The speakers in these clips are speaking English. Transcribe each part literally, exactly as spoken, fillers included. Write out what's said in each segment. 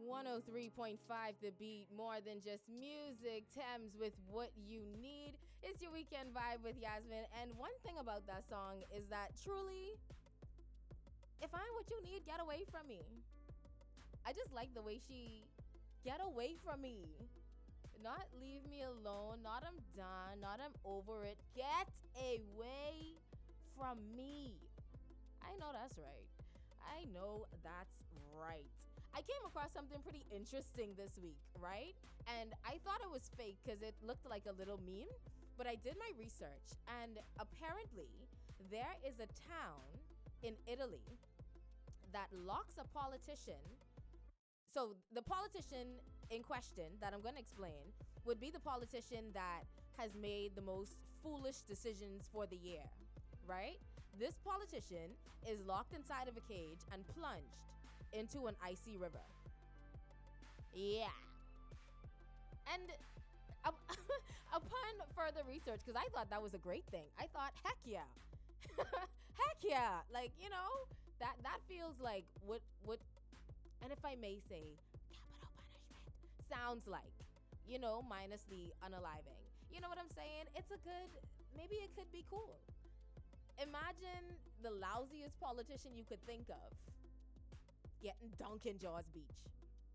one oh three point five The Beat, more than just music. Thames with What You Need. It's your weekend vibe with Yasmin. And one thing about that song is that truly, if I'm what you need, get away from me. I just like the way she, get away from me. Not leave me alone, not I'm done, not I'm over it. Get away from me. I know that's right. I know that's right. I came across something pretty interesting this week, right? And I thought it was fake because it looked like a little meme, but I did my research, and apparently there is a town in Italy that locks a politician. So the politician in question that I'm going to explain would be the politician that has made the most foolish decisions for the year, right? This politician is locked inside of a cage and plunged into an icy river. Yeah. And um, upon further research, because I thought that was a great thing, I thought, heck yeah. Heck yeah. Like, you know, that, that feels like what, what, and if I may say, capital punishment sounds like, you know, minus the unaliving. You know what I'm saying? It's a good, maybe it could be cool. Imagine the lousiest politician you could think of getting dunked in Jaws Beach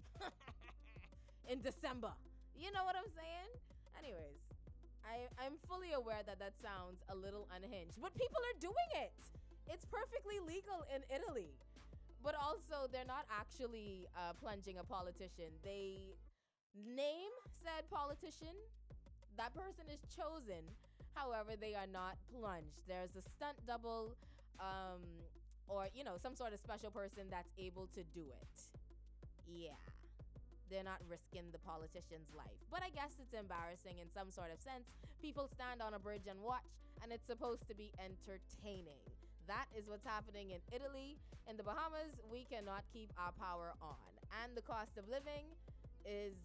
in December. You know what I'm saying? Anyways, I, I'm fully aware that that sounds a little unhinged, but people are doing it. It's perfectly legal in Italy. But also, they're not actually uh, plunging a politician. They name said politician. That person is chosen. However, they are not plunged. There's a stunt double um, or, you know, some sort of special person that's able to do it. Yeah. They're not risking the politician's life. But I guess it's embarrassing in some sort of sense. People stand on a bridge and watch, and it's supposed to be entertaining. That is what's happening in Italy. In the Bahamas, we cannot keep our power on. And the cost of living is...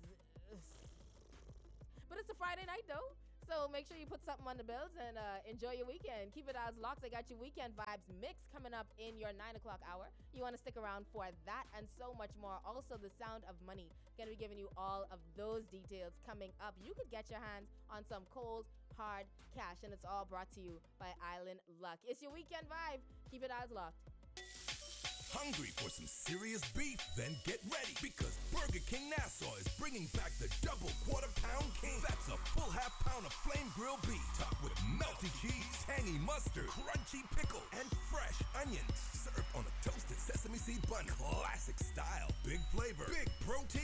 But it's a Friday night, though. So make sure you put something on the bills and uh, enjoy your weekend. Keep it as locked. I got your weekend vibes mix coming up in your nine o'clock hour. You want to stick around for that and so much more. Also, the sound of money. Going to be giving you all of those details coming up. You could get your hands on some cold, hard cash, and it's all brought to you by Island Luck. It's your weekend vibe. Keep it as locked. Hungry for some serious beef? Then get ready, because Burger King Nassau is bringing back the double quarter pound king. That's a full half pound of flame grilled beef, topped with melty cheese, tangy mustard, crunchy pickle, and fresh onions, served on a toasted sesame seed bun. Classic